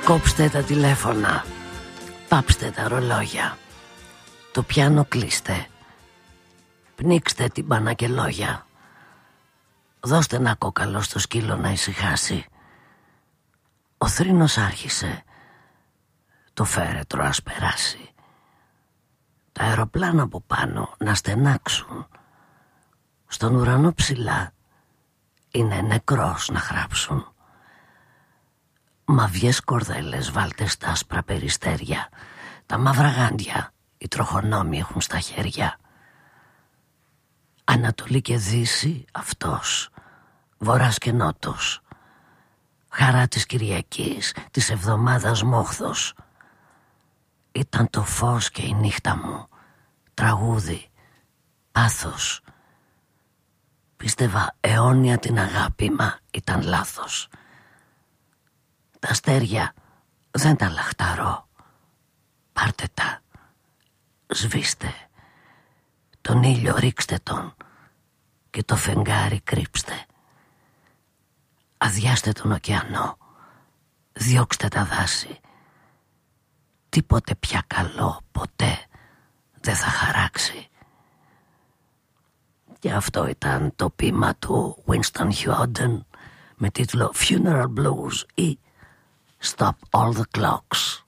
Κόψτε τα τηλέφωνα, πάψτε τα ρολόγια, το πιάνο κλείστε, πνίξτε την πανακελόγια, δώστε ένα κόκαλο στο σκύλο να ησυχάσει. Ο θρήνος άρχισε, το φέρετρο ας περάσει, τα αεροπλάνα από πάνω να στενάξουν, στον ουρανό ψηλά είναι νεκρός να γράψουν. Μαυριές κορδέλες βάλτε στα άσπρα περιστέρια, τα μαύρα γάντια οι τροχονόμοι έχουν στα χέρια. Ανατολή και δύση αυτός, βορράς και νότος, χαρά της Κυριακής, της εβδομάδας μόχθος. Ήταν το φως και η νύχτα μου, τραγούδι, πάθος. Πίστευα αιώνια την αγάπη, μα ήταν λάθος. Τα αστέρια δεν τα λαχταρώ, πάρτε τα, σβήστε, τον ήλιο ρίξτε τον και το φεγγάρι κρύψτε. Αδειάστε τον ωκεανό, διώξτε τα δάση, τίποτε πια καλό ποτέ δεν θα χαράξει. Και αυτό ήταν το ποίημα του Winston Hewden με τίτλο Funeral Blues ή Stop All the Clocks.